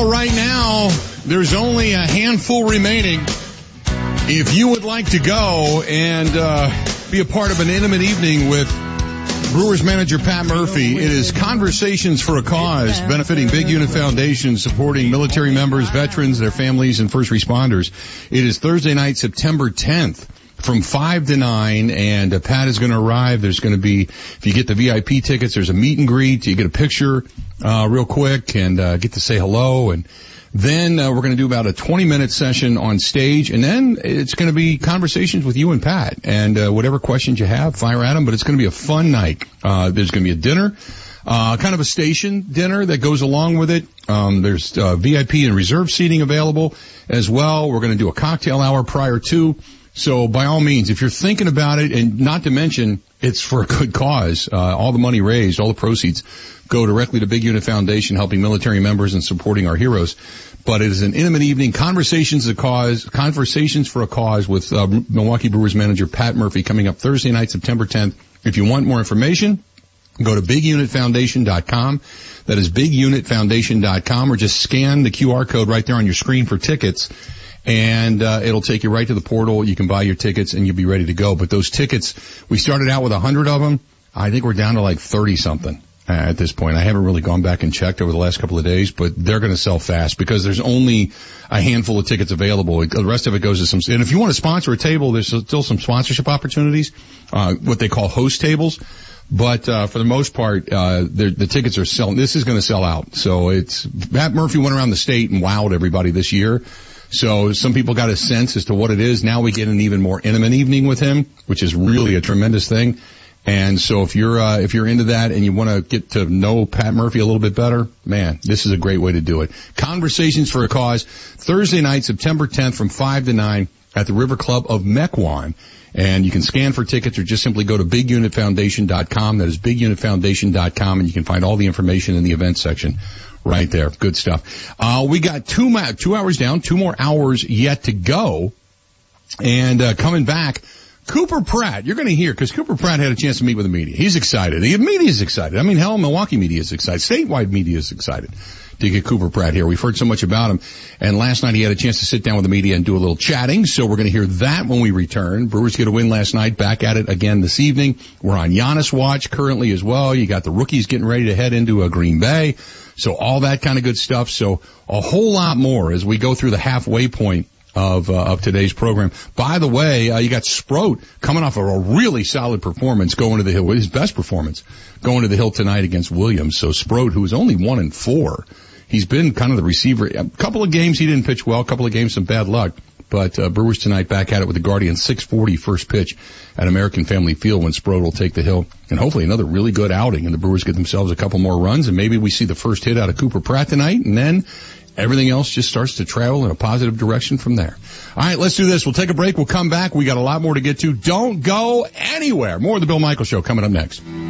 Well, right now, there's only a handful remaining. If you would like to go and be a part of an intimate evening with Brewers manager Pat Murphy, it is Conversations for a Cause, benefiting Big Unit Foundation, supporting military members, veterans, their families, and first responders. It is Thursday night, September 10th. From 5 to 9, and Pat is going to arrive. There's going to be, if you get the VIP tickets, there's a meet and greet. You get a picture real quick and get to say hello. And then we're going to do about a 20-minute session on stage, and then it's going to be conversations with you and Pat. And whatever questions you have, fire at them. But it's going to be a fun night. There's going to be a dinner, kind of a station dinner that goes along with it. There's VIP and reserve seating available as well. We're going to do a cocktail hour prior to. So by all means, if you're thinking about it, and not to mention it's for a good cause, all the money raised, all the proceeds go directly to Big Unit Foundation, helping military members and supporting our heroes. But it is an intimate evening, Conversations for a Cause with Milwaukee Brewers manager Pat Murphy, coming up Thursday night, September 10th. If you want more information, go to bigunitfoundation.com. That is bigunitfoundation.com, or just scan the QR code right there on your screen for tickets. And it'll take you right to the portal. You can buy your tickets and you'll be ready to go. But those tickets, we started out with 100 of them. I think we're down to like 30-something at this point. I haven't really gone back and checked over the last couple of days, but they're going to sell fast because there's only a handful of tickets available. The rest of it goes to some, and if you want to sponsor a table, there's still some sponsorship opportunities, what they call host tables. But for the most part, the tickets are selling. This is going to sell out. So it's, Pat Murphy went around the state and wowed everybody this year. So some people got a sense as to what it is. Now we get an even more intimate evening with him, which is really a tremendous thing. And so if you're into that and you want to get to know Pat Murphy a little bit better, man, this is a great way to do it. Conversations for a Cause, Thursday night, September 10th from 5 to 9 at the River Club of Mequon. And you can scan for tickets or just simply go to bigunitfoundation.com. That is bigunitfoundation.com, and you can find all the information in the events section. Right there. Good stuff. We got 2 hours down, 2 more hours yet to go. And, coming back, Cooper Pratt, you're going to hear, because Cooper Pratt had a chance to meet with the media. He's excited. The media is excited. I mean, hell, Milwaukee media is excited. Statewide media is excited to get Cooper Pratt here. We've heard so much about him. And last night he had a chance to sit down with the media and do a little chatting. So we're going to hear that when we return. Brewers get a win last night. Back at it again this evening. We're on Giannis watch currently as well. You got the rookies getting ready to head into Green Bay. So all that kind of good stuff. So a whole lot more as we go through the halfway point of today's program. By the way, you got Sproat coming off of a really solid performance going to the Hill, his best performance going to the Hill tonight against Williams. So Sproat, who is only 1-4, he's been kind of the receiver. A couple of games he didn't pitch well, a couple of games some bad luck. But Brewers tonight back at it with the Guardians, 6:40 first pitch at American Family Field when Sproat will take the hill. And hopefully another really good outing, and the Brewers get themselves a couple more runs, and maybe we see the first hit out of Cooper Pratt tonight, and then everything else just starts to travel in a positive direction from there. All right, let's do this. We'll take a break. We'll come back. We got a lot more to get to. Don't go anywhere. More of the Bill Michaels Show coming up next.